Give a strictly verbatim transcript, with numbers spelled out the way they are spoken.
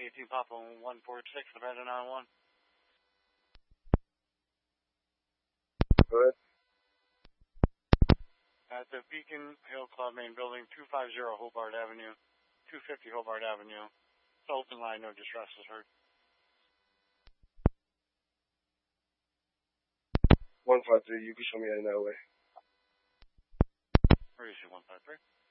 eighteen Papa one four six, Nevada nine one. Go ahead. At the Beacon Hill Club main building, two fifty Hobart Avenue, two fifty Hobart Avenue. It's open line, no distress is heard. one five three, you can show me that in that way. Where is it, one five three?